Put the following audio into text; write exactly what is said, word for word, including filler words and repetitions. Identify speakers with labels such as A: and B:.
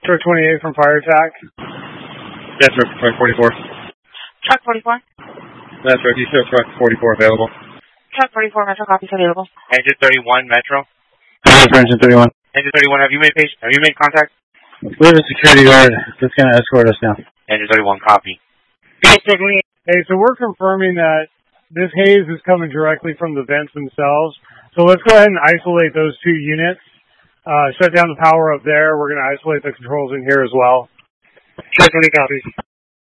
A: Truck twenty-eight from Fire Attack.
B: That's truck forty-four.
C: Truck forty-four.
B: That's right. You still truck forty-four available.
C: Truck forty-four, Metro, copies available.
D: Engine thirty-one, Metro.
B: Yes, engine thirty-one.
D: Engine thirty-one, have you made patient, have you made contact?
B: We have a security guard that's going to escort us now.
D: Engine thirty-one, copy.
A: Hey, so we're confirming that this haze is coming directly from the vents themselves. So let's go ahead and isolate those two units. Uh, shut down the power up there. We're going to isolate the controls in here as well.
E: Truck twenty copies.